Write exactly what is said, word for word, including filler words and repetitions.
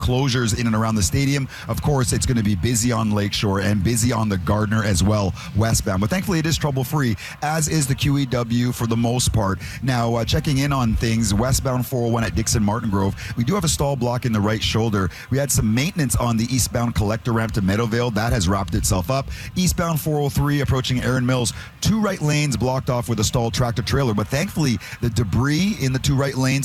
closures in and around the stadium. Of course, it's going to be busy on Lakeshore and busy on the Gardner as well, westbound. But thankfully, it is trouble-free, as is the Q E W for the most part. Now, uh, checking in on things, westbound four oh one at Dixon Martin Grove, we do have a stall block in the right shoulder. We had some maintenance on the eastbound collector ramp to Meadowvale. That has wrapped itself up. Eastbound four oh three approaching Erin Mills, two right lanes blocked off with a stalled tractor trailer. But thankfully, the debris in the two right lanes